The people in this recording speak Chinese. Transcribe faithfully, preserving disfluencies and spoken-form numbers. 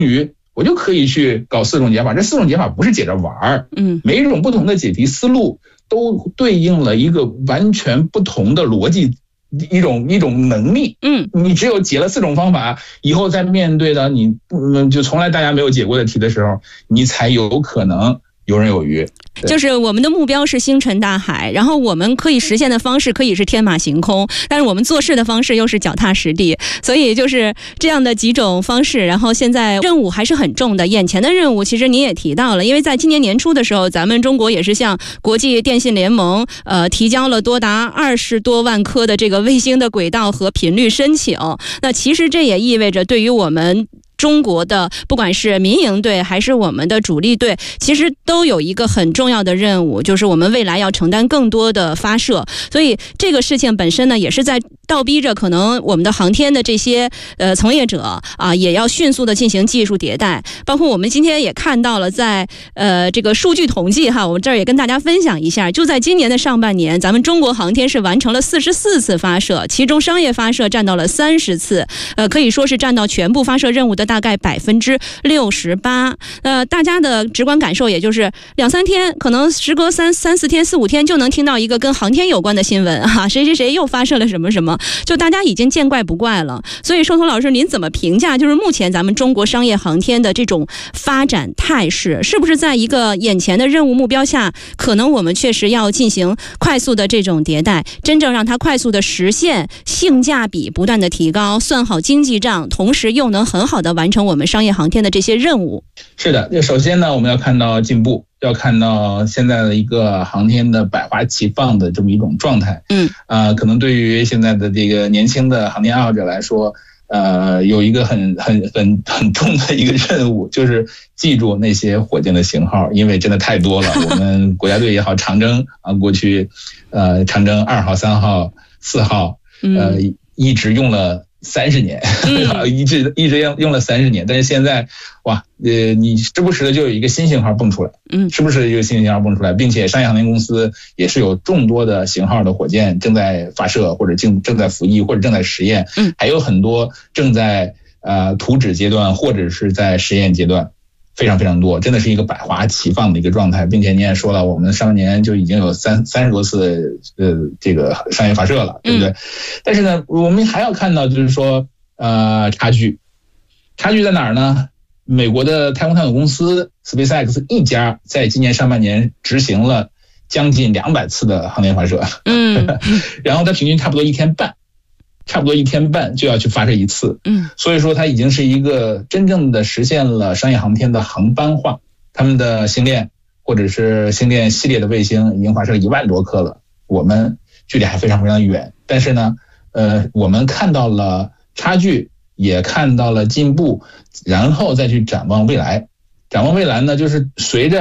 于我就可以去搞四种解法，这四种解法不是解着玩儿， 嗯， 每一种不同的解题思路都对应了一个完全不同的逻辑，一种一种能力。 嗯， 你只有解了四种方法以后，在面对的你就从来大家没有解过的题的时候，你才有可能游刃有余。 就是我们的目标是星辰大海，然后我们可以实现的方式可以是天马行空，但是我们做事的方式又是脚踏实地，所以就是这样的几种方式。然后现在任务还是很重的，眼前的任务其实你也提到了，因为在今年年初的时候，咱们中国也是向国际电信联盟呃提交了多达二十多万颗的这个卫星的轨道和频率申请。那其实这也意味着对于我们中国的不管是民营队还是我们的主力队，其实都有一个很重要的任务，就是我们未来要承担更多的发射。所以这个事情本身呢，也是在倒逼着可能我们的航天的这些呃从业者啊，也要迅速的进行技术迭代。包括我们今天也看到了在，在呃这个数据统计哈，我们这儿也跟大家分享一下，就在今年的上半年，咱们中国航天是完成了四十四次发射，其中商业发射占到了三十次，呃可以说是占到全部发射任务的大概百分之六十八。呃，大家的直观感受也就是两三天，可能时隔三三四天、四五天就能听到一个跟航天有关的新闻哈、啊，谁谁谁又发射了什么什么，就大家已经见怪不怪了。所以寿头老师，您怎么评价就是目前咱们中国商业航天的这种发展态势？是不是在一个眼前的任务目标下，可能我们确实要进行快速的这种迭代，真正让它快速的实现性价比不断的提高，算好经济账，同时又能很好的完成我们商业航天的这些任务？ 是的，首先呢，我们要看到进步，要看到现在的一个航天的百花齐放的这么一种状态。 嗯， 啊、呃，可能对于现在的这个年轻的航天爱好者来说，呃，有一个很很很很重的一个任务，就是记住那些火箭的型号，因为真的太多了。我们国家队也好，长征啊，过去呃长征二号、三号、四号，呃， 嗯、 一直用了三十年， 嗯、 一直一直用用了三十年，但是现在哇，呃，你时不时的就有一个新型号蹦出来， 嗯， 时不时有一个新型号蹦出来，并且商业航天公司也是有众多的型号的火箭正在发射，或者正正在服役，或者正在实验， 嗯， 还有很多正在呃图纸阶段或者是在实验阶段。非常非常多，真的是一个百花齐放的一个状态，并且你也说了，我们上半年就已经有三三十多次呃这个商业发射了，对不对？嗯、但是呢，我们还要看到就是说呃差距，差距在哪儿呢？美国的太空探索公司 SpaceX 一家在今年上半年执行了将近两百次的航天发射， 嗯， 然后它平均差不多一天半。差不多一天半就要去发射一次， 嗯， 所以说它已经是一个真正的实现了商业航天的航班化。他们的星链或者是星链系列的卫星已经发射了一万多颗了，我们距离还非常非常远，但是呢，呃，我们看到了差距，也看到了进步，然后再去展望未来。展望未来呢，就是随着